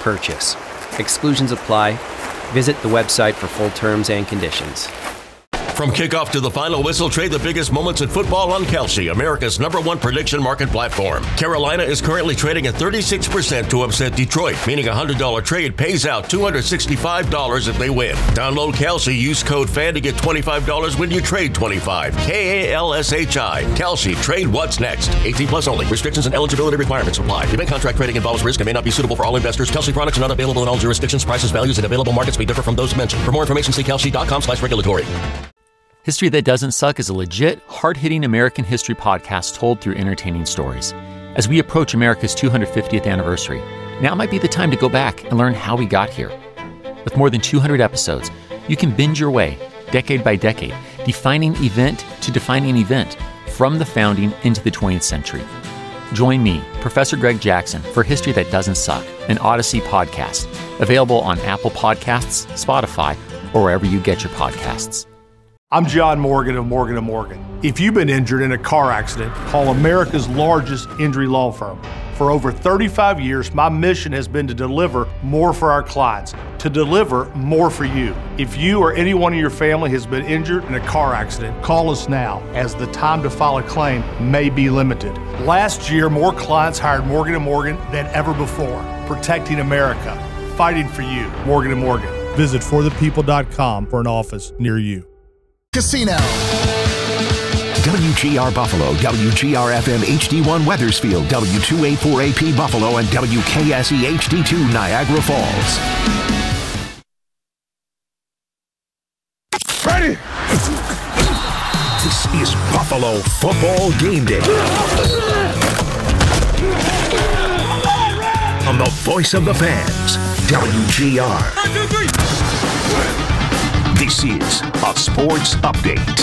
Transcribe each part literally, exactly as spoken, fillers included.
purchase. Exclusions apply. Visit the website for full terms and conditions. From kickoff to the final whistle, trade the biggest moments in football on Kalshi, America's number one prediction market platform. Carolina is currently trading at thirty-six percent to upset Detroit, meaning a one hundred dollars trade pays out two hundred sixty-five dollars if they win. Download Kalshi, use code FAN to get twenty-five dollars when you trade twenty-five dollars. K A L S H I. Kalshi, trade what's next. eighteen plus only. Restrictions and eligibility requirements apply. Event contract trading involves risk and may not be suitable for all investors. Kalshi products are not available in all jurisdictions. Prices, values, and available markets may differ from those mentioned. For more information, see kalshi.com slash regulatory. History That Doesn't Suck is a legit, hard-hitting American history podcast told through entertaining stories. As we approach America's two hundred fiftieth anniversary, now might be the time to go back and learn how we got here. With more than two hundred episodes, you can binge your way, decade by decade, defining event to defining event, from the founding into the twentieth century. Join me, Professor Greg Jackson, for History That Doesn't Suck, an Odyssey podcast, available on Apple Podcasts, Spotify, or wherever you get your podcasts. I'm John Morgan of Morgan and Morgan. If you've been injured in a car accident, call America's largest injury law firm. For over thirty-five years, my mission has been to deliver more for our clients, to deliver more for you. If you or anyone in your family has been injured in a car accident, call us now, as the time to file a claim may be limited. Last year, more clients hired Morgan and Morgan than ever before, protecting America, fighting for you. Morgan and Morgan. Visit for the people dot com for an office near you. Casino. W G R Buffalo, W G R F M H D one Wethersfield, W two eighty-four A P Buffalo, and W K S E H D two Niagara Falls. Ready? This is Buffalo Football Game Day. On the voice of the fans, W G R. One, two, three. This is a sports update.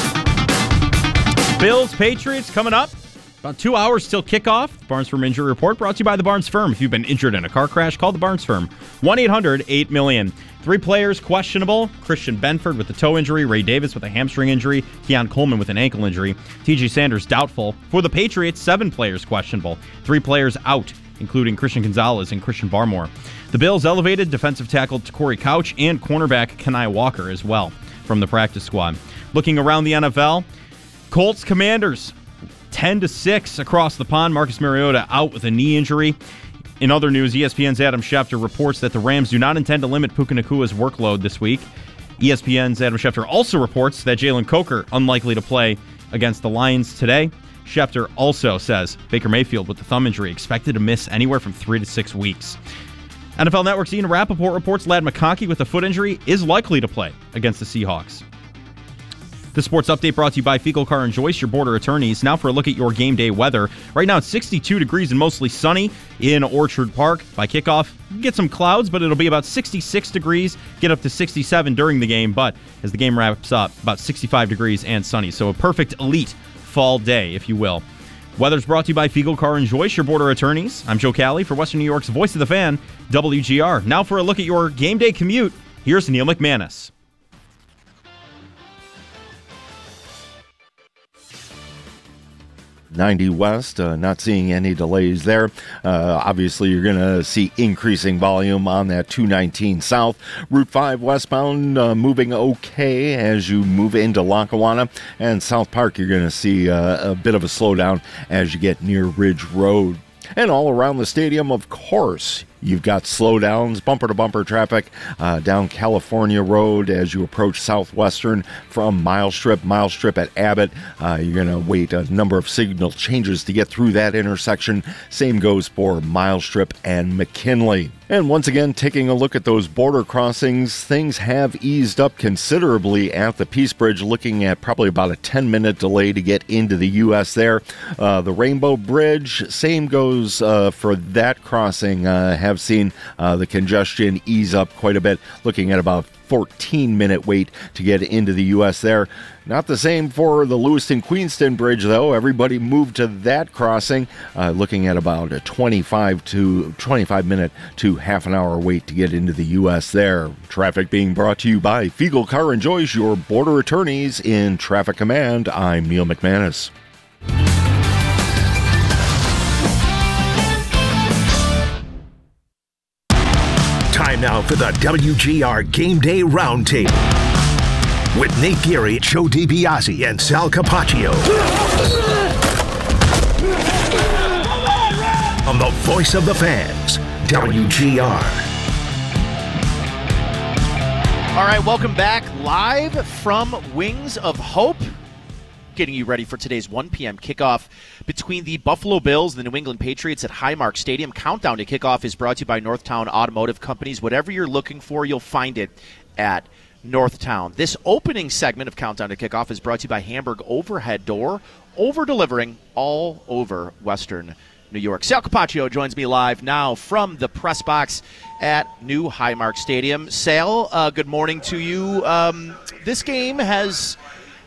Bills, Patriots coming up. About two hours till kickoff. Barnes Firm Injury Report brought to you by the Barnes Firm. If you've been injured in a car crash, call the Barnes Firm. one eight hundred eight million. Three players questionable. Christian Benford with a toe injury. Ray Davis with a hamstring injury. Keon Coleman with an ankle injury. T J Sanders doubtful. For the Patriots, seven players questionable. Three players out, including Christian Gonzalez and Christian Barmore. The Bills elevated defensive tackle Corey Couch and cornerback Kenai Walker as well from the practice squad. Looking around the N F L, Colts Commanders ten to six across the pond. Marcus Mariota out with a knee injury. In other news, E S P N's Adam Schefter reports that the Rams do not intend to limit Puka Nakua's workload this week. E S P N's Adam Schefter also reports that Jalen Coker unlikely to play against the Lions today. Schefter also says Baker Mayfield with the thumb injury expected to miss anywhere from three to six weeks. N F L Network's Ian Rappaport reports Ladd McConkey with a foot injury is likely to play against the Seahawks. The sports update brought to you by Fiegel Car and Joyce, your border attorneys. Now for a look at your game day weather. Right now it's sixty-two degrees and mostly sunny in Orchard Park. By kickoff, get some clouds, but it'll be about sixty-six degrees, get up to sixty-seven during the game. But as the game wraps up, about sixty-five degrees and sunny. So a perfect elite fall day, if you will. Weather's brought to you by Fiegel Car and Joyce, your border attorneys. I'm Joe Cali for Western New York's Voice of the Fan, W G R. Now for a look at your game day commute, here's Neil McManus. ninety west, uh, not seeing any delays there. Uh, obviously, you're going to see increasing volume on that two nineteen south. Route five westbound uh, moving okay as you move into Lackawanna. And South Park, you're going to see uh, a bit of a slowdown as you get near Ridge Road. And all around the stadium, of course, you've got slowdowns, bumper-to-bumper traffic uh, down California Road as you approach Southwestern from Mile Strip. Mile Strip at Abbott. Uh, you're going to wait a number of signal changes to get through that intersection. Same goes for Mile Strip and McKinley. And once again, taking a look at those border crossings, things have eased up considerably at the Peace Bridge, looking at probably about a ten-minute delay to get into the U S there. Uh, the Rainbow Bridge, same goes uh, for that crossing. Uh, have seen uh, the congestion ease up quite a bit, looking at about fourteen-minute wait to get into the U S there. Not the same for the Lewiston-Queenston Bridge, though. Everybody moved to that crossing, uh, looking at about a twenty-five to twenty-five minute to half an hour wait to get into the U S there. Traffic being brought to you by Fiegel Car and Joyce, your border attorneys in Traffic Command. I'm Neil McManus. Time now for the W G R Game Day Roundtable with Nate Geary, Joe DiBiase, and Sal Capaccio. On the voice of the fans, W G R. All right, welcome back live from Wings of Hope. Getting you ready for today's one p.m. kickoff between the Buffalo Bills and the New England Patriots at Highmark Stadium. Countdown to kickoff is brought to you by Northtown Automotive Companies. Whatever you're looking for, you'll find it at Northtown. This opening segment of Countdown to Kickoff is brought to you by Hamburg Overhead Door, over-delivering all over Western New York. Sal Capaccio joins me live now from the press box at New Highmark Stadium. Sal, uh, good morning to you. Um, this game has...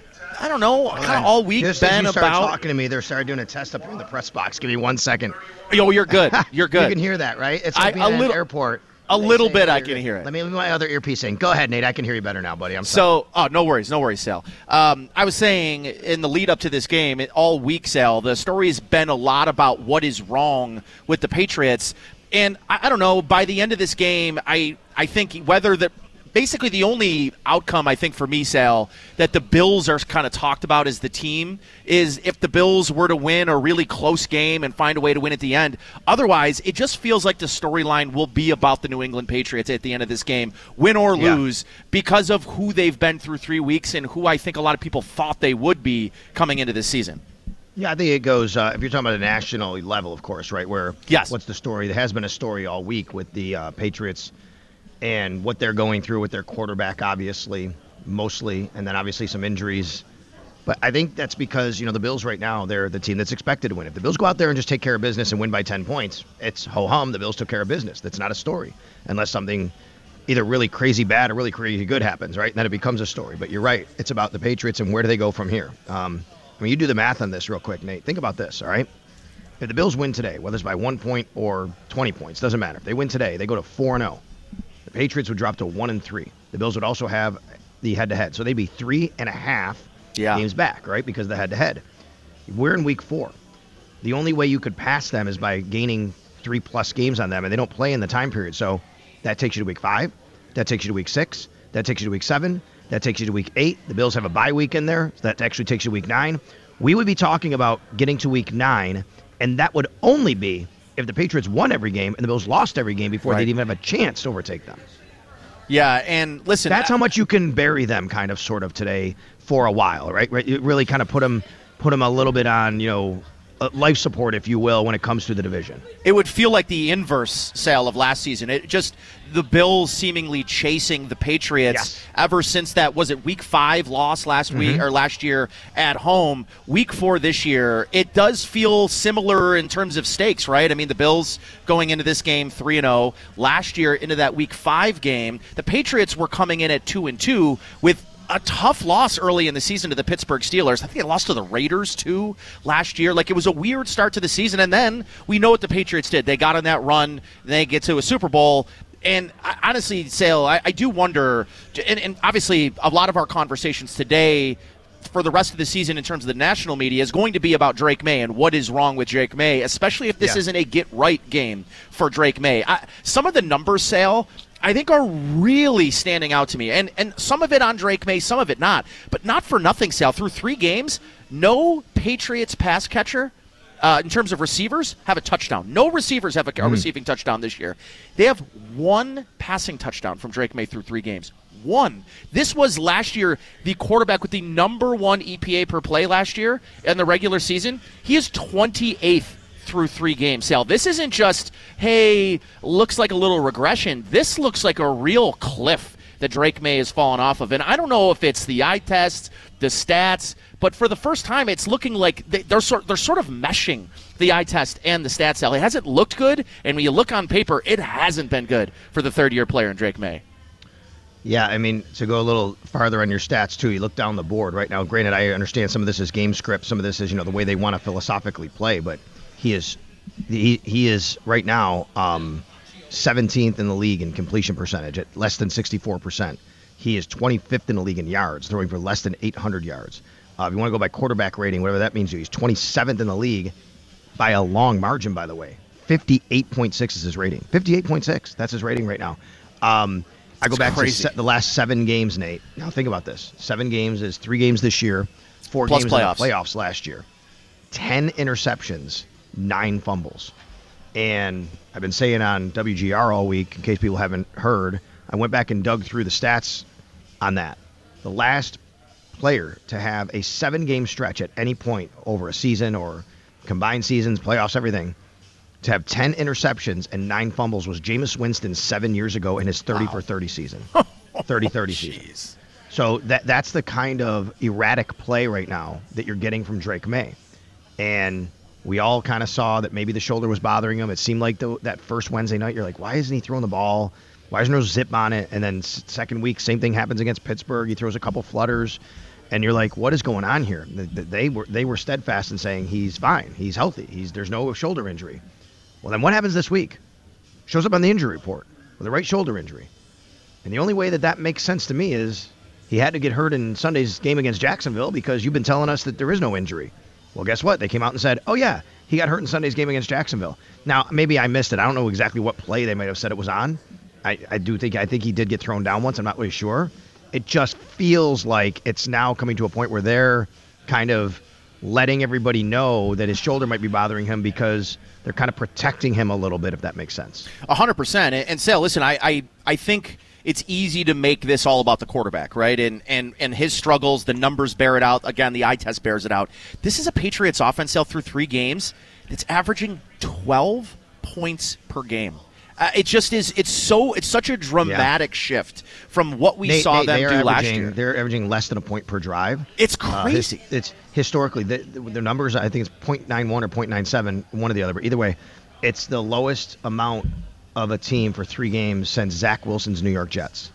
I don't know, kind of all week Just been as you about... talking to me, they started doing a test up here in the press box. Give me one second. Yo, you're good. You're good. You can hear that, right? It's like I, being a at little, an airport. A little bit I can hear it. Let me leave my other earpiece in. Go ahead, Nate. I can hear you better now, buddy. I'm sorry. So, oh, no worries. No worries, Sal. Um, I was saying in the lead up to this game, it, all week, Sal, the story has been a lot about what is wrong with the Patriots. And I, I don't know, by the end of this game, I, I think whether the... Basically, the only outcome, I think, for me, Sal, that the Bills are kind of talked about as the team is if the Bills were to win a really close game and find a way to win at the end. Otherwise, it just feels like the storyline will be about the New England Patriots at the end of this game, win or lose, yeah. because of who they've been through three weeks and who I think a lot of people thought they would be coming into this season. Yeah, I think it goes, uh, if you're talking about a national level, of course, right, where yes. what's the story? There has been a story all week with the uh, Patriots and what they're going through with their quarterback, obviously, mostly, and then obviously some injuries. But I think that's because, you know, the Bills right now, they're the team that's expected to win. If the Bills go out there and just take care of business and win by ten points, it's ho-hum, the Bills took care of business. That's not a story, unless something either really crazy bad or really crazy good happens, right? And then it becomes a story. But you're right, it's about the Patriots and where do they go from here. Um, I mean, you do the math on this real quick, Nate. Think about this, all right? If the Bills win today, whether it's by one point or twenty points, doesn't matter. If they win today, they go to four and oh. The Patriots would drop to one and three. The Bills would also have the head-to-head, so they'd be three and a half yeah. games back, right? Because of the head-to-head. We're in week four. The only way you could pass them is by gaining three-plus games on them, and they don't play in the time period. So that takes you to week five. That takes you to week six. That takes you to week seven. That takes you to week eight. The Bills have a bye week in there, so that actually takes you to week nine. We would be talking about getting to week nine, and that would only be if the Patriots won every game and the Bills lost every game before right. they'd even have a chance to overtake them. Yeah, and listen... That's how much you can bury them kind of sort of today for a while, right? right? You really kind of put them, put them a little bit on, you know, life support, if you will, when it comes to the division. It would feel like the inverse, Sal, of last season. It just the Bills seemingly chasing the Patriots yes. ever since that, was it week five loss last mm-hmm. week or last year at home, week four this year. It does feel similar in terms of stakes, right? I mean, the Bills going into this game three and oh. Last year into that week five game, the Patriots were coming in at two and two with a tough loss early in the season to the Pittsburgh Steelers. I think they lost to the Raiders, too, last year. Like, it was a weird start to the season. And then we know what the Patriots did. They got on that run. They get to a Super Bowl. And I, honestly, Sale, I, I do wonder, and, and obviously a lot of our conversations today for the rest of the season in terms of the national media is going to be about Drake May and what is wrong with Drake May, especially if this yeah. isn't a get-right game for Drake May. I, some of the numbers, Sale, I think are really standing out to me. And and some of it on Drake May, some of it not. But not for nothing, Sal. Through three games, no Patriots pass catcher uh, in terms of receivers have a touchdown. No receivers have a, mm. a receiving touchdown this year. They have one passing touchdown from Drake May through three games. One. This was last year the quarterback with the number one E P A per play last year in the regular season. He is twenty-eighth through three games. Sal, this isn't just, hey, looks like a little regression. This looks like a real cliff that Drake May has fallen off of. And I don't know if it's the eye test, the stats, but for the first time, it's looking like they're sort, they're sort of meshing the eye test and the stats, Sal. It hasn't looked good, and when you look on paper, it hasn't been good for the third-year player in Drake May. Yeah, I mean, to go a little farther on your stats, too, you look down the board right now. Granted, I understand some of this is game script, some of this is, you know, the way they want to philosophically play, but He is, he he is right now um, seventeenth in the league in completion percentage at less than sixty-four percent. He is twenty-fifth in the league in yards, throwing for less than eight hundred yards. Uh, if you want to go by quarterback rating, whatever that means, he's twenty-seventh in the league by a long margin, by the way. fifty-eight point six is his rating. fifty-eight point six. That's his rating right now. Um, I go That's back crazy. to se- the last seven games, Nate. Now think about this. Seven games is three games this year, four Plus games playoffs. in the playoffs last year. Ten interceptions, nine fumbles. And I've been saying on W G R all week, in case people haven't heard, I went back and dug through the stats on that. The last player to have a seven-game stretch at any point over a season or combined seasons, playoffs, everything, to have ten interceptions and nine fumbles was Jameis Winston seven years ago in his thirty wow. for thirty season. thirty thirty season. So that that's the kind of erratic play right now that you're getting from Drake May. And we all kind of saw that maybe the shoulder was bothering him. It seemed like the, that first Wednesday night, you're like, why isn't he throwing the ball? Why is there no zip on it? And then second week, same thing happens against Pittsburgh. He throws a couple flutters. And you're like, what is going on here? They were they were steadfast in saying he's fine. He's healthy. He's There's no shoulder injury. Well, then what happens this week? Shows up on the injury report with a right shoulder injury. And the only way that that makes sense to me is he had to get hurt in Sunday's game against Jacksonville because you've been telling us that there is no injury. Well, guess what? They came out and said, oh, yeah, he got hurt in Sunday's game against Jacksonville. Now, maybe I missed it. I don't know exactly what play they might have said it was on. I, I do think I think he did get thrown down once. I'm not really sure. It just feels like it's now coming to a point where they're kind of letting everybody know that his shoulder might be bothering him because they're kind of protecting him a little bit, if that makes sense. A hundred percent. And Sale, listen, I, I, I think it's easy to make this all about the quarterback, right? And, and and his struggles, the numbers bear it out. Again, the eye test bears it out. This is a Patriots offense, Sale, through three games that's averaging twelve points per game. Uh, it just is. It's so. It's such a dramatic yeah. shift from what we Nate, saw Nate, them do last year. They're averaging less than a point per drive. It's crazy. Uh, his, it's historically the, the numbers. I think it's point nine one or point nine seven, one or the other. But either way, it's the lowest amount of a team for three games since Zach Wilson's New York Jets.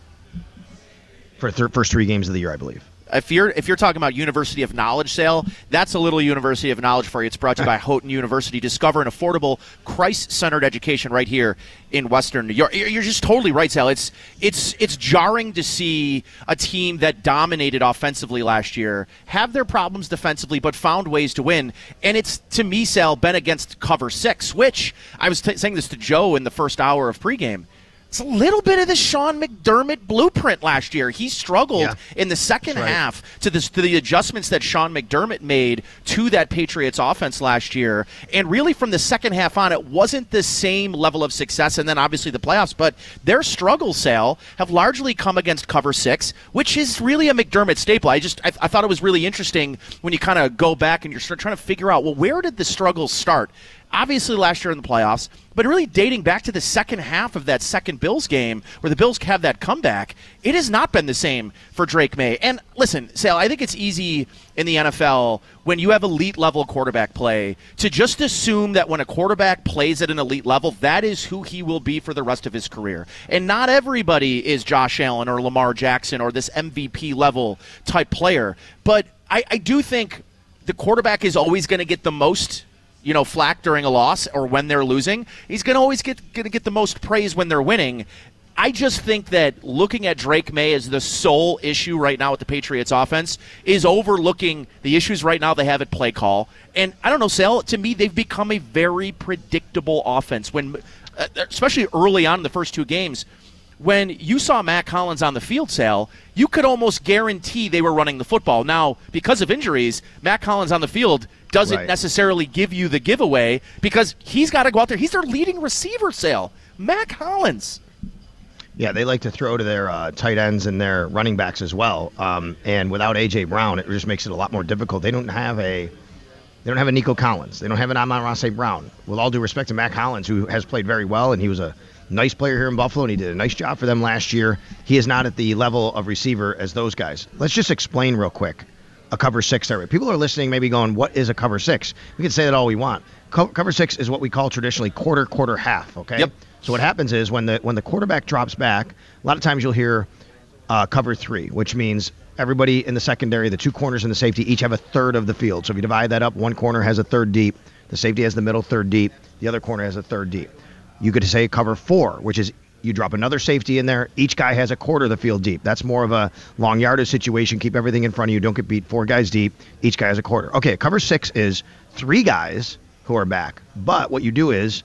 For th- first three games of the year, I believe. If you're if you're talking about University of Knowledge, Sale, that's a little University of Knowledge for you. It's brought to you by Houghton University. Discover an affordable, Christ-centered education right here in Western New York. You're just totally right, Sale. It's it's it's jarring to see a team that dominated offensively last year have their problems defensively, but found ways to win. And it's, to me, Sale, been against cover six, which I was t- saying this to Joe in the first hour of pregame. It's a little bit of the Sean McDermott blueprint last year. He struggled yeah, in the second right. half to, this, to the adjustments that Sean McDermott made to that Patriots offense last year. And really from the second half on, it wasn't the same level of success, and then obviously the playoffs. But their struggles, Sal, have largely come against cover six, which is really a McDermott staple. I just I, I thought it was really interesting when you kind of go back and you're trying to figure out, well, where did the struggles start? Obviously last year in the playoffs, but really dating back to the second half of that second Bills game where the Bills have that comeback, it has not been the same for Drake May. And listen, Sal, I think it's easy in the N F L when you have elite-level quarterback play to just assume that when a quarterback plays at an elite level, that is who he will be for the rest of his career. And not everybody is Josh Allen or Lamar Jackson or this M V P-level type player. But I, I do think the quarterback is always going to get the most you know, flack during a loss or when they're losing. He's going to always get going to get the most praise when they're winning. I just think that looking at Drake May as the sole issue right now with the Patriots offense is overlooking the issues right now they have at play call. And I don't know, Sal, to me, they've become a very predictable offense, when, especially early on in the first two games. When you saw Matt Collins on the field, Sal, you could almost guarantee they were running the football. Now, because of injuries, Matt Collins on the field doesn't right. necessarily give you the giveaway because he's got to go out there. He's their leading receiver, Sal. Matt Collins. Yeah, they like to throw to their uh, tight ends and their running backs as well. Um, and without A J Brown, it just makes it a lot more difficult. They don't have a they don't have a Nico Collins. They don't have an Amon-Ra Saint Brown. With all due respect to Matt Collins, who has played very well, and he was a nice player here in Buffalo, and he did a nice job for them last year. He is not at the level of receiver as those guys. Let's just explain real quick a cover six area. People are listening maybe going, what is a cover six? We can say that all we want. Co- cover six is what we call traditionally quarter, quarter, half, okay? Yep. So what happens is when the when the quarterback drops back, a lot of times you'll hear uh, cover three, which means everybody in the secondary, the two corners and the safety, each have a third of the field. So if you divide that up, one corner has a third deep, the safety has the middle third deep, the other corner has a third deep. You could say cover four, which is you drop another safety in there. Each guy has a quarter of the field deep. That's more of a long yardage situation. Keep everything in front of you. Don't get beat. Four guys deep. Each guy has a quarter. Okay, cover six is three guys who are back. But what you do is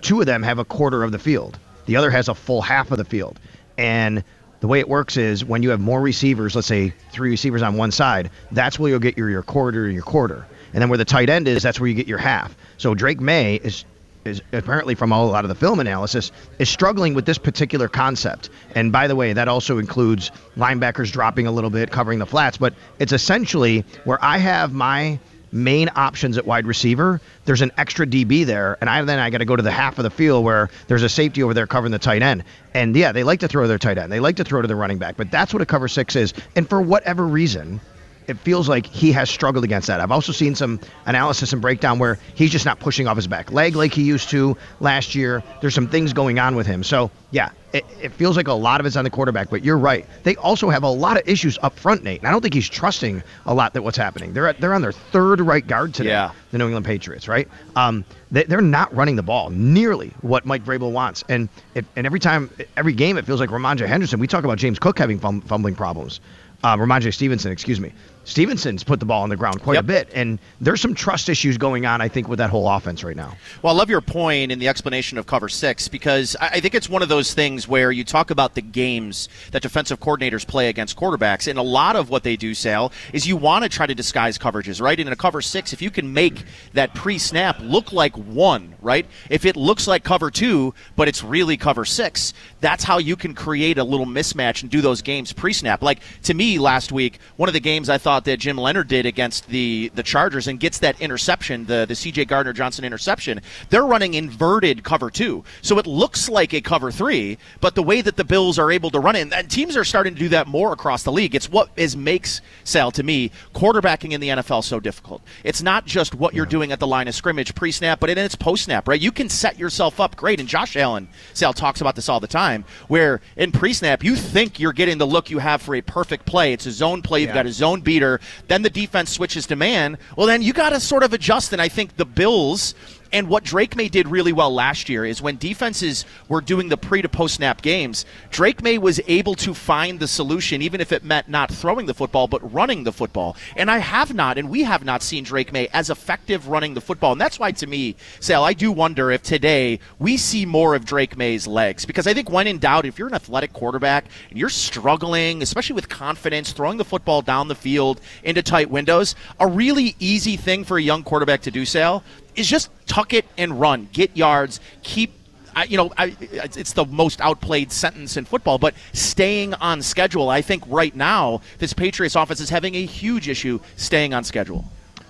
two of them have a quarter of the field. The other has a full half of the field. And the way it works is when you have more receivers, let's say three receivers on one side, that's where you'll get your, your quarter and your quarter. And then where the tight end is, that's where you get your half. So Drake May is is apparently, from a lot of the film analysis, is struggling with this particular concept. And by the way, that also includes linebackers dropping a little bit, covering the flats. But it's essentially where I have my main options at wide receiver, there's an extra D B there, and I then I got to go to the half of the field where there's a safety over there covering the tight end. And yeah, they like to throw to their tight end. They like to throw to the running back, but that's what a cover six is. And for whatever reason, it feels like he has struggled against that. I've also seen some analysis and breakdown where he's just not pushing off his back leg like he used to last year. There's some things going on with him. So, yeah, it, it feels like a lot of it's on the quarterback, but you're right. They also have a lot of issues up front, Nate, and I don't think he's trusting a lot that what's happening. They're at, they're on their third right guard today, yeah. the New England Patriots, right? Um, they, they're not running the ball nearly what Mike Vrabel wants. And it, and every time, every game, it feels like Ramondre Henderson. We talk about James Cook having fum- fumbling problems. Uh, Ramondre Stevenson, excuse me. Stevenson's put the ball on the ground quite yep. a bit, and there's some trust issues going on, I think, with that whole offense right now. Well, I love your point in the explanation of cover six, because I think it's one of those things where you talk about the games that defensive coordinators play against quarterbacks, and a lot of what they do, Sal, is you want to try to disguise coverages, right? And in a cover six, if you can make that pre-snap look like one, right? If it looks like cover two, but it's really cover six, that's how you can create a little mismatch and do those games pre-snap. Like, to me, last week, one of the games I thought that Jim Leonard did against the, the Chargers and gets that interception, the, the C J Gardner-Johnson interception, they're running inverted cover two. So it looks like a cover three, but the way that the Bills are able to run it, and teams are starting to do that more across the league. It's what is makes, Sal, to me, quarterbacking in the N F L so difficult. It's not just what you're doing at the line of scrimmage pre-snap, but then it's post-snap, right? You can set yourself up great, and Josh Allen, Sal, talks about this all the time, where in pre-snap, you think you're getting the look you have for a perfect play. It's a zone play. You've yeah. got a zone beater. Then the defense switches to man. Well, then you got to sort of adjust. And I think the Bills and what Drake May did really well last year is when defenses were doing the pre to post snap games, Drake May was able to find the solution, even if it meant not throwing the football, but running the football. And I have not, and we have not seen Drake May as effective running the football. And that's why, to me, Sal, I do wonder if today we see more of Drake May's legs. Because I think when in doubt, if you're an athletic quarterback and you're struggling, especially with confidence, throwing the football down the field into tight windows, a really easy thing for a young quarterback to do, Sal, is just tuck it and run, get yards, keep, I, you know, I, it's the most outplayed sentence in football, but staying on schedule. I think right now this Patriots offense is having a huge issue staying on schedule.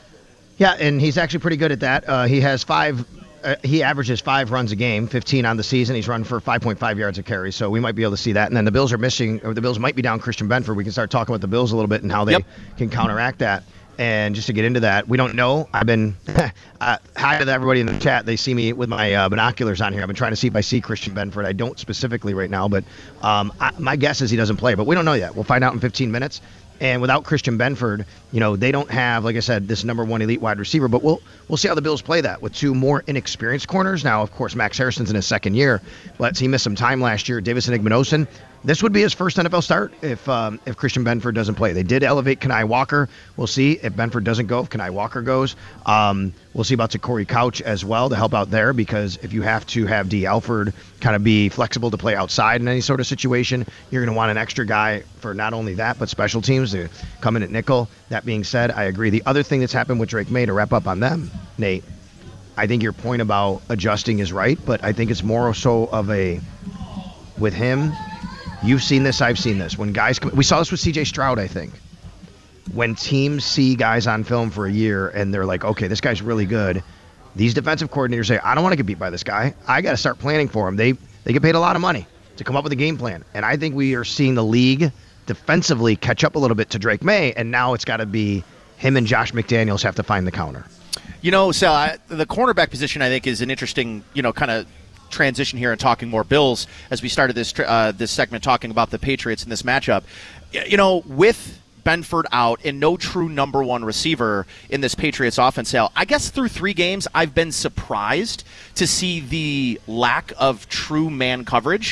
Yeah, and he's actually pretty good at that. Uh, he has five, uh, he averages five runs a game, fifteen on the season. He's run for five point five yards a carry, so we might be able to see that. And then the Bills are missing, or the Bills might be down Christian Benford. We can start talking about the Bills a little bit and how they yep. can counteract that. And just to get into that, we don't know. I've been uh, hi to everybody in the chat. They see me with my uh, binoculars on here. I've been trying to see if I see Christian Benford. I don't specifically right now, but um, I, my guess is he doesn't play. But we don't know yet. We'll find out in fifteen minutes. And without Christian Benford, you know, they don't have, like I said, this number one elite wide receiver. But we'll we'll see how the Bills play that with two more inexperienced corners. Now, of course, Max Harrison's in his second year, but he missed some time last year. Davison Igmanosin, this would be his first N F L start if um, if Christian Benford doesn't play. They did elevate Kenai Walker. We'll see if Benford doesn't go, if Kenai Walker goes. Um, we'll see about Corey Couch as well to help out there, because if you have to have D. Alford kind of be flexible to play outside in any sort of situation, you're going to want an extra guy for not only that, but special teams to come in at nickel. That being said, I agree. The other thing that's happened with Drake May, to wrap up on them, Nate, I think your point about adjusting is right, but I think it's more so of a, with him, you've seen this, I've seen this. When guys come, we saw this with C J Stroud, I think. When teams see guys on film for a year and they're like, okay, this guy's really good, these defensive coordinators say, I don't want to get beat by this guy. I got to start planning for him. They they get paid a lot of money to come up with a game plan. And I think we are seeing the league defensively catch up a little bit to Drake May, and now it's got to be him and Josh McDaniels have to find the counter. You know, Sal, I, the cornerback position, I think, is an interesting, you know, kind of transition here and talking more Bills as we started this uh, this segment talking about the Patriots in this matchup. You know, with Benford out and no true number one receiver in this Patriots offense, Sal, I guess through three games I've been surprised to see the lack of true man coverage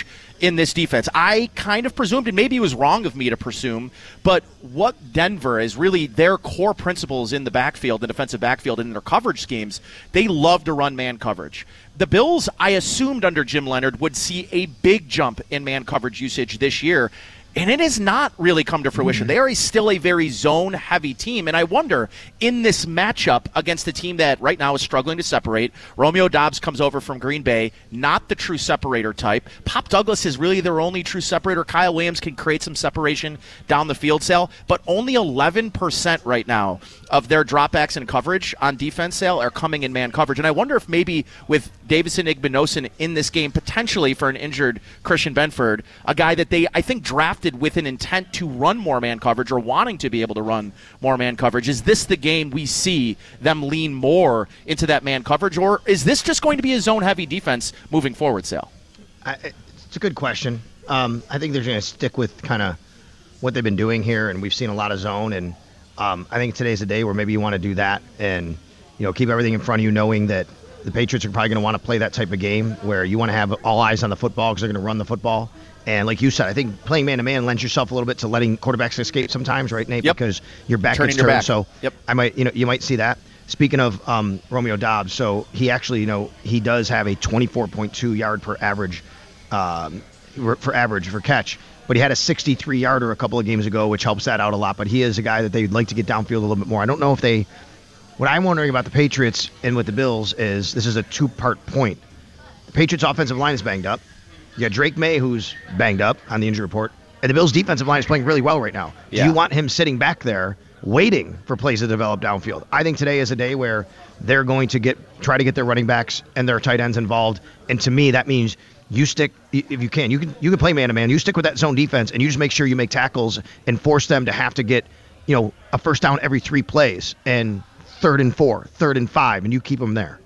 in this defense. I kind of presumed, and maybe it was wrong of me to presume, but what Denver is really their core principles in the backfield, the defensive backfield, and in their coverage schemes, they love to run man coverage. The Bills, I assumed under Jim Leonhard, would see a big jump in man coverage usage this year. And it has not really come to fruition. Mm-hmm. They are still a very zone-heavy team. And I wonder, in this matchup against a team that right now is struggling to separate, Romeo Doubs comes over from Green Bay, not the true separator type. Pop Douglas is really their only true separator. Kyle Williams can create some separation down the field, Sal, but only eleven percent right now of their dropbacks and coverage on defense, Sal, are coming in man coverage. And I wonder if maybe with Davison Igbinosun in this game, potentially for an injured Christian Benford, a guy that they, I think, drafted with an intent to run more man coverage or wanting to be able to run more man coverage. Is this the game we see them lean more into that man coverage, or is this just going to be a zone-heavy defense moving forward, Sal? I, it's a good question. Um, I think they're going to stick with kind of what they've been doing here, and we've seen a lot of zone, and um, I think today's a day where maybe you want to do that and you know keep everything in front of you, knowing that the Patriots are probably going to want to play that type of game where you want to have all eyes on the football because they're going to run the football. And like you said, I think playing man-to-man lends yourself a little bit to letting quarterbacks escape sometimes, right, Nate? Yep. Because your back Turning gets your turned. back. So yep. I might, you know, you might see that. Speaking of um, Romeo Doubs, so he actually, you know, he does have a twenty-four point two yard per average, um, for average for catch. But he had a sixty-three yarder a couple of games ago, which helps that out a lot. But he is a guy that they'd like to get downfield a little bit more. I don't know if they. What I'm wondering about the Patriots and with the Bills is this is a two-part point. The Patriots' offensive line is banged up. You got Drake May, who's banged up on the injury report. And the Bills' defensive line is playing really well right now. Yeah. Do you want him sitting back there waiting for plays to develop downfield? I think today is a day where they're going to get try to get their running backs and their tight ends involved. And to me, that means you stick, if you can, you can you can play man-to-man. You stick with that zone defense, and you just make sure you make tackles and force them to have to get, you know, a first down every three plays. And third and four, third and five, and you keep them there.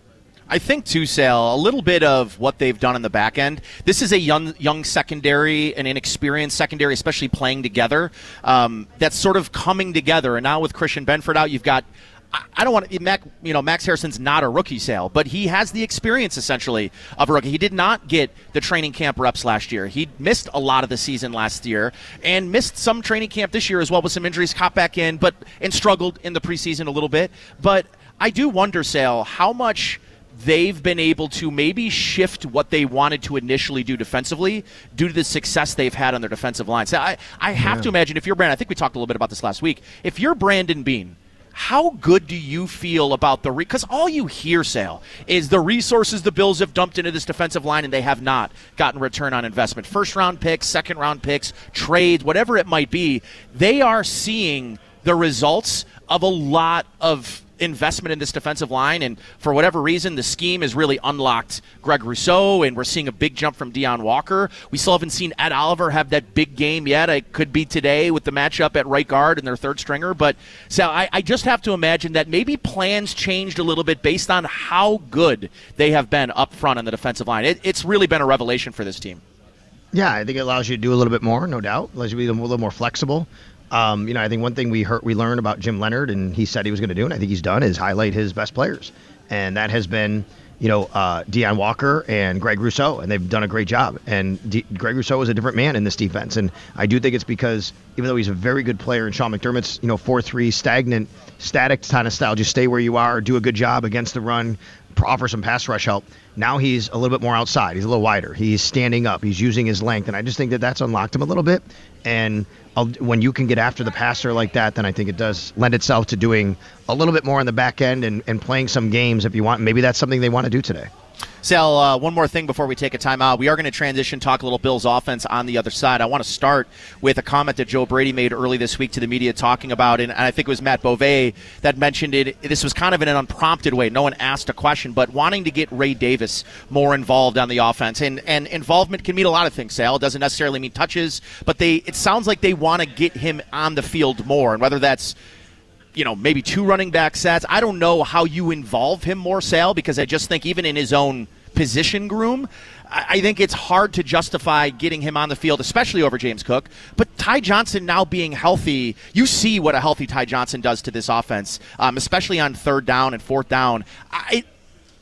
I think, too, Sal, a little bit of what they've done in the back end. This is a young young secondary, an inexperienced secondary, especially playing together. Um, that's sort of coming together. And now with Christian Benford out, you've got I don't want to, Mac, you know, Max Harrison's not a rookie, Sale, but he has the experience, essentially, of a rookie. He did not get the training camp reps last year. He missed a lot of the season last year and missed some training camp this year as well with some injuries, caught back in, but and struggled in the preseason a little bit. But I do wonder, Sale, how much they've been able to maybe shift what they wanted to initially do defensively due to the success they've had on their defensive line. So I, I have yeah. to imagine if you're Brandon, I think we talked a little bit about this last week, if you're Brandon Beane, how good do you feel about the – because all you hear, Sale, is the resources the Bills have dumped into this defensive line and they have not gotten return on investment. First-round picks, second-round picks, trades, whatever it might be, they are seeing the results of a lot of – investment in this defensive line, and for whatever reason the scheme has really unlocked Greg Rousseau, and we're seeing a big jump from Deion Walker. We still haven't seen Ed Oliver have that big game yet. It could be today with the matchup at right guard and their third stringer, but so I, I just have to imagine that maybe plans changed a little bit based on how good they have been up front on the defensive line. It, it's really been a revelation for this team. Yeah, I think it allows you to do a little bit more, no doubt. Allows you to be a little more flexible. Um, you know, I think one thing we heard, we learned about Jim Leonhard, and he said he was going to do, and I think he's done, is highlight his best players. And that has been, you know, uh, Deion Walker and Greg Rousseau, and they've done a great job. And D- Greg Rousseau is a different man in this defense. And I do think it's because, even though he's a very good player, and Sean McDermott's, you know, four three, stagnant, static kind of style, just stay where you are, do a good job against the run, offer some pass rush help. Now he's a little bit more outside. He's a little wider. He's standing up. He's using his length. And I just think that that's unlocked him a little bit. And I'll, when you can get after the passer like that, then I think it does lend itself to doing a little bit more on the back end and, and playing some games if you want. Maybe that's something they want to do today. Sal, uh, one more thing before we take a timeout. We are going to transition, talk a little Bills offense on the other side. I want to start with a comment that Joe Brady made early this week to the media talking about, and I think it was Matt Beauvais that mentioned it. This was kind of in an unprompted way. No one asked a question, but wanting to get Ray Davis more involved on the offense. And, and involvement can mean a lot of things, Sal. It doesn't necessarily mean touches, but they it sounds like they want to get him on the field more, and whether that's you know, maybe two running back sets. I don't know how you involve him more, Sal, because I just think even in his own position groom, I think it's hard to justify getting him on the field, especially over James Cook. But Ty Johnson now being healthy, you see what a healthy Ty Johnson does to this offense, um, especially on third down and fourth down. I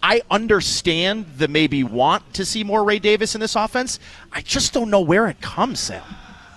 I understand the maybe want to see more Ray Davis in this offense. I just don't know where it comes, Sam.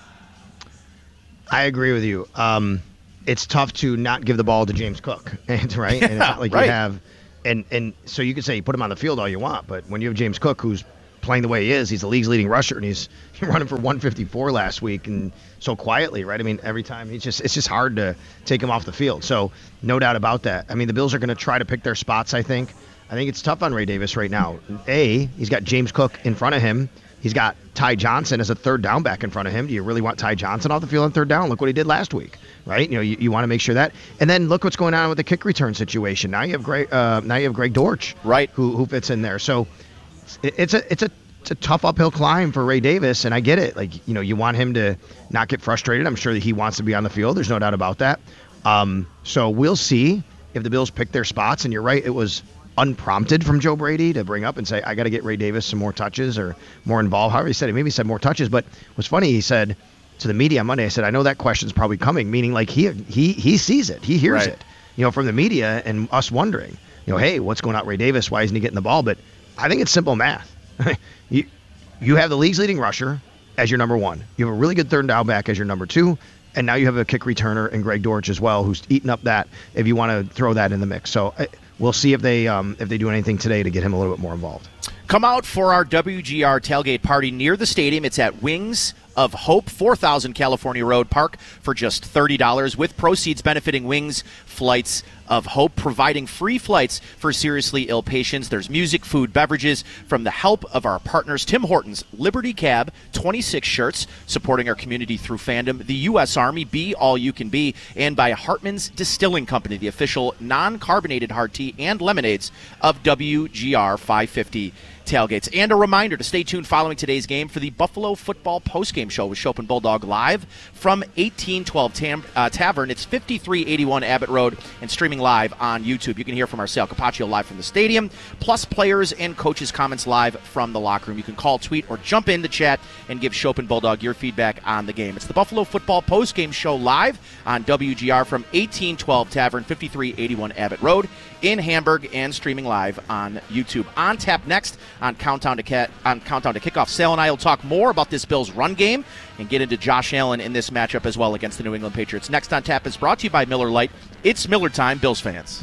I agree with you. Um, it's tough to not give the ball to James Cook, right? Yeah, and it's not like right. you have, and and so you could say put him on the field all you want, but when you have James Cook, who's playing the way he is, he's the league's leading rusher, and he's running for one fifty-four last week, and so quietly, right? I mean, every time he's just it's just hard to take him off the field. So no doubt about that. I mean, the Bills are going to try to pick their spots. I think. I think it's tough on Ray Davis right now. A, he's got James Cook in front of him. He's got Ty Johnson as a third down back in front of him. Do you really want Ty Johnson off the field on third down? Look what he did last week, right? You know, you, you want to make sure that. And then look what's going on with the kick return situation. Now you have Greg, uh, now you have Greg Dortch, right, who who fits in there. So it, it's a it's a it's a tough uphill climb for Ray Davis, and I get it. Like, you know, you want him to not get frustrated. I'm sure that he wants to be on the field. There's no doubt about that. Um, so we'll see if the Bills pick their spots. And you're right, it was unprompted from Joe Brady to bring up and say, I got to get Ray Davis some more touches or more involved. However he said it, maybe he said more touches, but what's funny, he said to the media on Monday, I said, I know that question's probably coming, meaning like he he he sees it. He hears right. it, you know, from the media and us wondering, you know, hey, what's going on with Ray Davis? Why isn't he getting the ball? But I think it's simple math. you, you have the league's leading rusher as your number one. You have a really good third down back as your number two. And now you have a kick returner in Greg Dortch as well, who's eaten up that if you want to throw that in the mix. So I, we'll see if they um, if they do anything today to get him a little bit more involved. Come out for our W G R tailgate party near the stadium. It's at Wings of Hope, four thousand California Road Park, for just thirty dollars, with proceeds benefiting Wings Flights of Hope, providing free flights for seriously ill patients. There's music, food, beverages from the help of our partners, Tim Hortons, Liberty Cab, twenty-six shirts, supporting our community through fandom, the U S Army, Be All You Can Be, and by Hartman's Distilling Company, the official non-carbonated hard tea and lemonades of W G R five fifty tailgates. And a reminder to stay tuned following today's game for the Buffalo Football postgame show with Schopp and Bulldog live from eighteen twelve Tam- uh, Tavern. It's fifty-three eighty-one Abbott Road and streaming live on YouTube. You can hear from Marcel Capaccio live from the stadium, plus players and coaches' comments live from the locker room. You can call, tweet, or jump in the chat and give Schopp and Bulldog your feedback on the game. It's the Buffalo Football postgame show live on W G R from eighteen twelve Tavern, fifty-three eighty-one Abbott Road in Hamburg, and streaming live on YouTube. On tap next on Countdown to Cat on Countdown to Kickoff. Sal and I will talk more about this Bills run game and get into Josh Allen in this matchup as well against the New England Patriots. Next on tap is brought to you by Miller Lite. It's Miller time, Bills fans.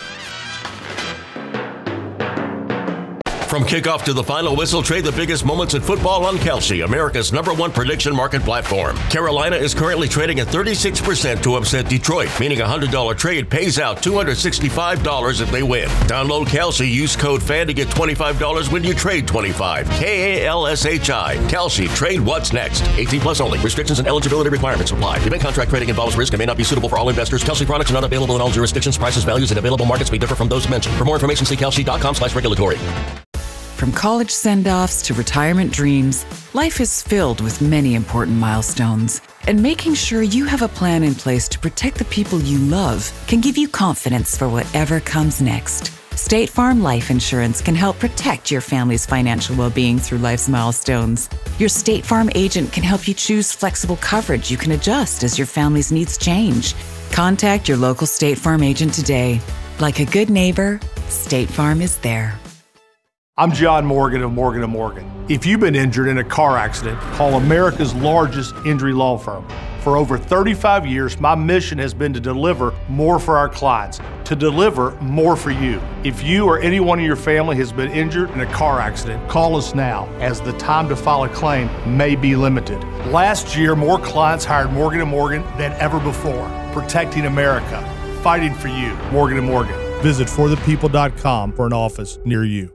From kickoff to the final whistle, trade the biggest moments in football on Kelsey, America's number one prediction market platform. Carolina is currently trading at thirty-six percent to upset Detroit, meaning a one hundred dollars trade pays out two hundred sixty-five dollars if they win. Download Kelsey, use code FAN to get twenty-five dollars when you trade twenty-five dollars. K A L S H I. Kelsey, trade what's next. eighteen plus only. Restrictions and eligibility requirements apply. Event contract trading involves risk and may not be suitable for all investors. Kelsey products are not available in all jurisdictions. Prices, values, and available markets may differ from those mentioned. For more information, see kelsey.com slash regulatory. From college send-offs to retirement dreams, life is filled with many important milestones. And making sure you have a plan in place to protect the people you love can give you confidence for whatever comes next. State Farm Life Insurance can help protect your family's financial well-being through life's milestones. Your State Farm agent can help you choose flexible coverage you can adjust as your family's needs change. Contact your local State Farm agent today. Like a good neighbor, State Farm is there. I'm John Morgan of Morgan and Morgan. If you've been injured in a car accident, call America's largest injury law firm. For over thirty-five years, my mission has been to deliver more for our clients, to deliver more for you. If you or anyone in your family has been injured in a car accident, call us now, as the time to file a claim may be limited. Last year, more clients hired Morgan and Morgan than ever before, protecting America, fighting for you. Morgan and Morgan. Visit for the people dot com for an office near you.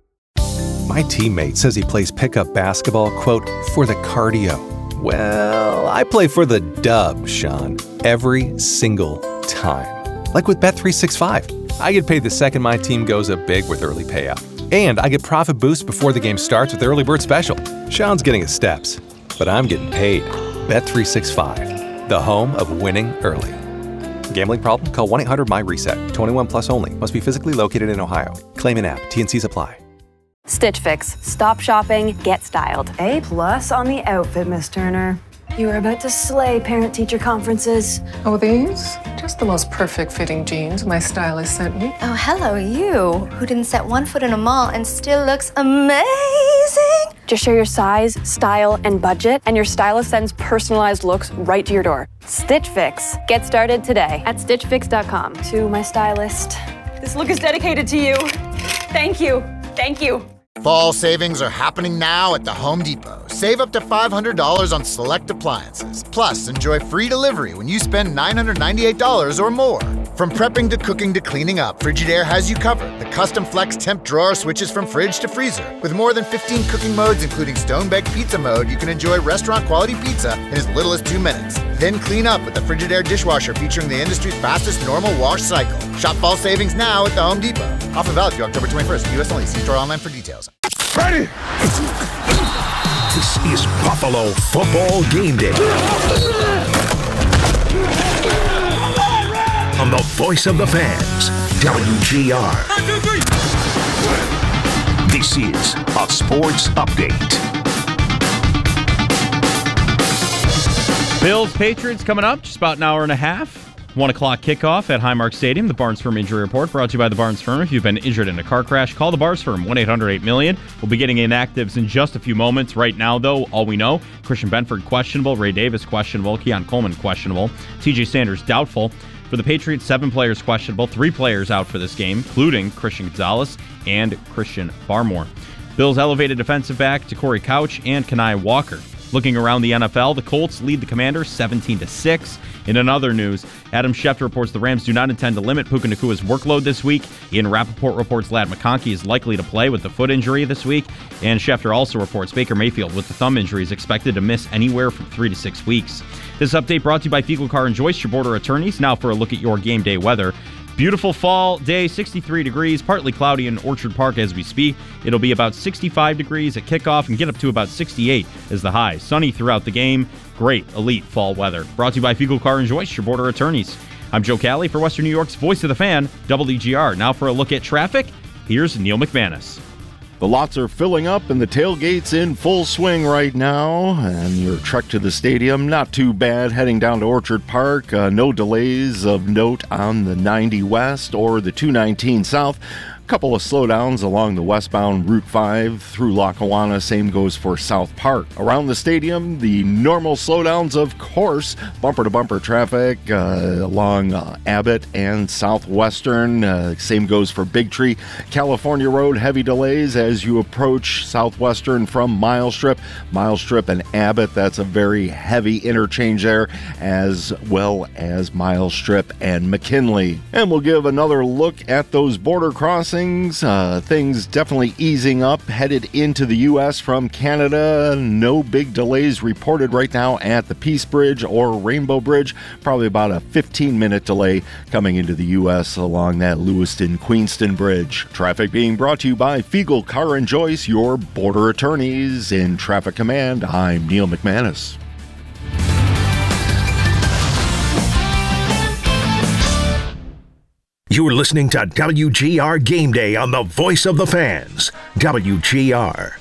My teammate says he plays pickup basketball, quote, for the cardio. Well, I play for the dub, Sean, every single time. Like with Bet three sixty-five. I get paid the second my team goes up big with early payout. And I get profit boosts before the game starts with Early Bird Special. Sean's getting his steps, but I'm getting paid. Bet three sixty-five, the home of winning early. Gambling problem? Call one eight hundred my reset. twenty-one plus only. Must be physically located in Ohio. Claim in app. T N Cs apply. Stitch Fix. Stop shopping, get styled. A plus on the outfit, Miss Turner. You are about to slay parent-teacher conferences. Oh, these? just the most perfect fitting jeans my stylist sent me. Oh, hello, you, who didn't set one foot in a mall and still looks amazing. Just share your size, style, and budget, and your stylist sends personalized looks right to your door. Stitch Fix. Get started today at stitch fix dot com. To my stylist, this look is dedicated to you. Thank you. Thank you. Fall savings are happening now at the Home Depot. Save up to five hundred dollars on select appliances. Plus, enjoy free delivery when you spend nine hundred ninety-eight dollars or more. From prepping to cooking to cleaning up, Frigidaire has you covered. The custom flex temp drawer switches from fridge to freezer. With more than fifteen cooking modes, including stone-baked pizza mode, you can enjoy restaurant-quality pizza in as little as two minutes. Then clean up with the Frigidaire dishwasher featuring the industry's fastest normal wash cycle. Shop fall savings now at the Home Depot. Offer valid through October twenty-first. U S only. See store online for details. Ready? This is Buffalo Football Game Day. On the voice of the fans, W G R. This is a sports update. Bills Patriots coming up, just about an hour and a half. One o'clock kickoff at Highmark Stadium. The Barnes Firm Injury Report brought to you by the Barnes Firm. If you've been injured in a car crash, call the Barnes Firm, one eight hundred eight million. We'll be getting inactives in just a few moments. Right now, though, all we know, Christian Benford questionable, Ray Davis questionable, Keon Coleman questionable, T J Sanders doubtful. For the Patriots, seven players questionable, three players out for this game, including Christian Gonzalez and Christian Barmore. Bills elevated defensive back to Corey Couch and Kenai Walker. Looking around the N F L, the Colts lead the Commanders seventeen to six. In another news, Adam Schefter reports the Rams do not intend to limit Puka Nakua's workload this week. Ian Rappaport reports Ladd McConkey is likely to play with the foot injury this week. And Schefter also reports Baker Mayfield with the thumb injury is expected to miss anywhere from three to six weeks. This update brought to you by Fiegel Car and Joyce, your border attorneys. Now for a look at your game day weather. Beautiful fall day, sixty-three degrees, partly cloudy in Orchard Park as we speak. It'll be about sixty-five degrees at kickoff and get up to about sixty-eight as the high. Sunny throughout the game. Great, elite fall weather. Brought to you by Fiegel Car and Joyce, your border attorneys. I'm Joe Cali for Western New York's Voice of the Fan, W G R. Now for a look at traffic, here's Neil McManus. The lots are filling up and the tailgate's in full swing right now. And your trek to the stadium, not too bad. Heading down to Orchard Park, uh, no delays of note on the ninety West or the two nineteen South. A couple of slowdowns along the westbound Route five through Lackawanna. Same goes for South Park. Around the stadium, the normal slowdowns, of course. Bumper-to-bumper traffic uh, along uh, Abbott and Southwestern. Uh, same goes for Big Tree. California Road, heavy delays as you approach Southwestern from Mile Strip. Mile Strip and Abbott, that's a very heavy interchange there, as well as Mile Strip and McKinley. And we'll give another look at those border crossings. Uh, things definitely easing up, headed into the U S from Canada. No big delays reported right now at the Peace Bridge or Rainbow Bridge. Probably about a fifteen minute delay coming into the U S along that Lewiston-Queenston Bridge. Traffic being brought to you by Fiegel Car and Joyce, your border attorneys. In Traffic Command, I'm Neil McManus. You're listening to W G R Game Day on the Voice of the Fans, W G R.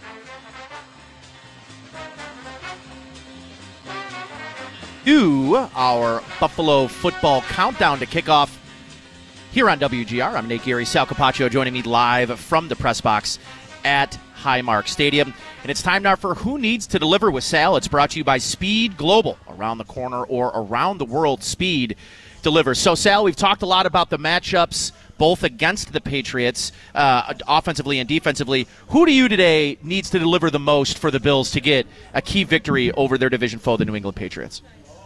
To our Buffalo football countdown to kickoff here on W G R. I'm Nate Geary. Sal Capaccio joining me live from the press box at Highmark Stadium. And it's time now for Who Needs to Deliver with Sal. It's brought to you by Speed Global. Around the corner or around the world, Speed delivers. So, Sal, we've talked a lot about the matchups both against the Patriots, uh, offensively and defensively. Who do you today needs to deliver the most for the Bills to get a key victory over their division foe, the New England Patriots?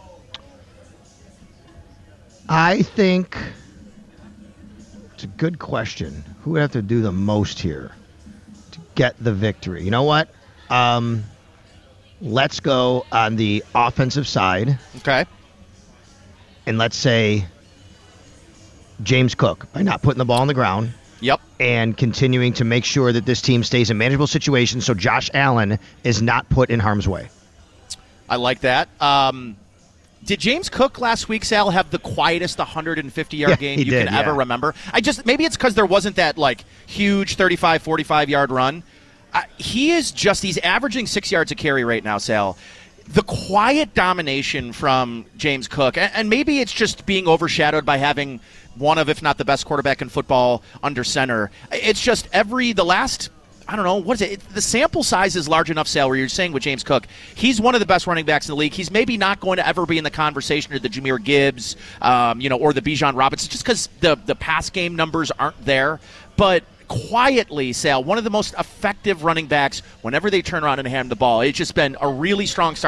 I think it's a good question. Who would have to do the most here to get the victory? You know what? Um, let's go on the offensive side. Okay. And let's say James Cook, by not putting the ball on the ground. Yep. And continuing to make sure that this team stays in manageable situations so Josh Allen is not put in harm's way. I like that. Um, did James Cook last week, Sal, have the quietest one hundred fifty yard yeah, game you did, can ever yeah. remember? I just maybe it's because there wasn't that like huge thirty-five, forty-five yard run. Uh, he is just he's averaging six yards a carry right now, Sal. the quiet domination from James Cook, and maybe it's just being overshadowed by having one of, if not the best quarterback in football under center. It's just every, the last, I don't know, what is it? The sample size is large enough, Sal, where you're saying with James Cook, he's one of the best running backs in the league. He's maybe not going to ever be in the conversation or the Jahmyr Gibbs, um, you know, or the Bijan Robinson, just because the, the pass game numbers aren't there. But quietly, Sal, one of the most effective running backs whenever they turn around and hand the ball. It's just been a really strong start.